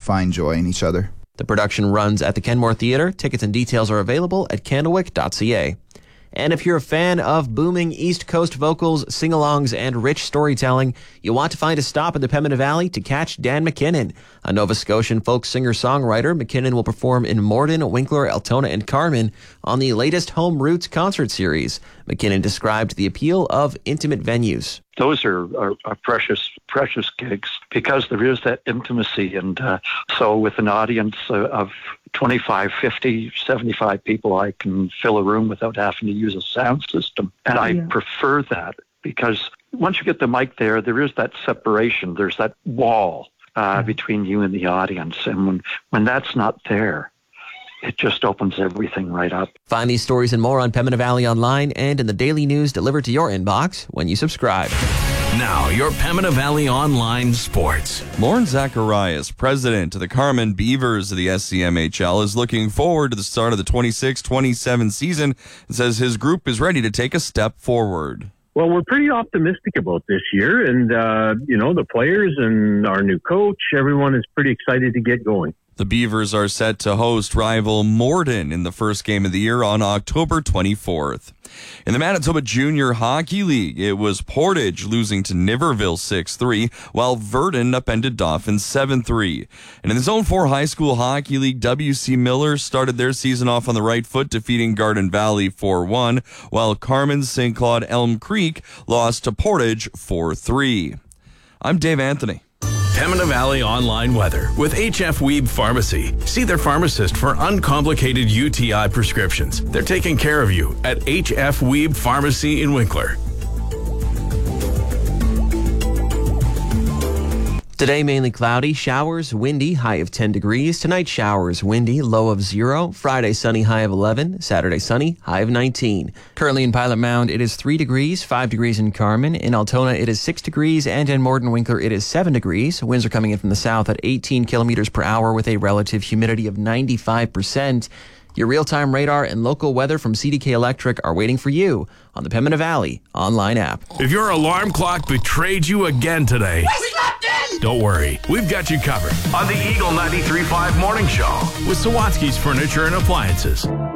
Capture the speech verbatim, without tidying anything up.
find joy in each other. The production runs at the Kenmore Theatre. Tickets and details are available at candlewick dot c a. And if you're a fan of booming East Coast vocals, sing-alongs, and rich storytelling, you'll want to find a stop in the Pembina Valley to catch Dan McKinnon. A Nova Scotian folk singer-songwriter, McKinnon will perform in Morden, Winkler, Altona, and Carman on the latest Home Roots concert series. McKinnon described the appeal of intimate venues. Those are, are, are precious, precious gigs because there is that intimacy. And uh, so with an audience uh, of twenty-five, fifty, seventy-five people, I can fill a room without having to use a sound system. And I yeah. prefer that because once you get the mic there, there is that separation. There's that wall uh, yeah. between you and the audience. And when, when that's not there, it just opens everything right up. Find these stories and more on Pembina Valley Online and in the daily news delivered to your inbox when you subscribe. Now, your Pembina Valley Online Sports. Lauren Zacharias, president of the Carman Beavers of the S C M H L, is looking forward to the start of the twenty-six twenty-seven season and says his group is ready to take a step forward. Well, we're pretty optimistic about this year, and, uh, you know, the players and our new coach, everyone is pretty excited to get going. The Beavers are set to host rival Morden in the first game of the year on October twenty-fourth. In the Manitoba Junior Hockey League, it was Portage losing to Niverville six three, while Verdun upended Dauphin seven three. And in the Zone four High School Hockey League, W C Miller started their season off on the right foot, defeating Garden Valley four one, while Carman Saint Claude Elm Creek lost to Portage four three. I'm Dave Anthony. Pembina Valley Online Weather with H F Weeb Pharmacy. See their pharmacist for uncomplicated U T I prescriptions. They're taking care of you at H F Weeb Pharmacy in Winkler. Today, mainly cloudy, showers, windy, high of ten degrees. Tonight, showers, windy, low of zero. Friday, sunny, high of eleven. Saturday, sunny, high of nineteen. Currently in Pilot Mound, it is three degrees, five degrees in Carman. In Altona, it is six degrees, and in Morden Winkler, it is seven degrees. Winds are coming in from the south at eighteen kilometers per hour with a relative humidity of ninety-five percent. Your real-time radar and local weather from C D K Electric are waiting for you on the Pembina Valley online app. If your alarm clock betrayed you again today, don't worry, we've got you covered on the Eagle ninety-three point five Morning Show with Sawatsky's Furniture and Appliances.